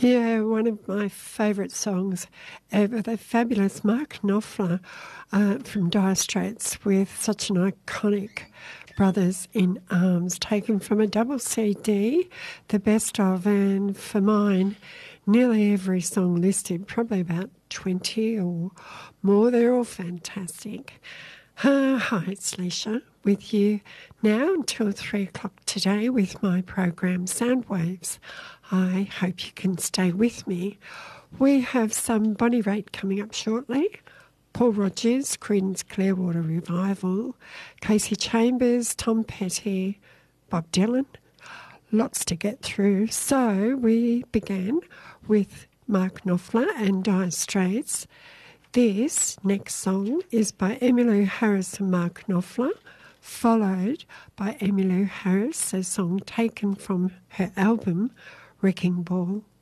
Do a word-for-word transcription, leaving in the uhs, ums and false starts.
Yeah, one of my favourite songs ever, the fabulous Mark Knopfler uh, from Dire Straits with such an iconic Brothers in Arms, taken from a double C D, the best of, and for mine, nearly every song listed, probably about twenty or more. They're all fantastic. Uh, hi, it's Leisha with you now until three o'clock today with my program Soundwaves. I hope you can stay with me. We have some Bonnie Raitt coming up shortly. Paul Rodgers, Creedence Clearwater Revival, Casey Chambers, Tom Petty, Bob Dylan. Lots to get through. So we began with Mark Knopfler and Dire Straits. This next song is by Emmylou Harris and Mark Knopfler, followed by Emmylou Harris, a song taken from her album Wrecking Ball.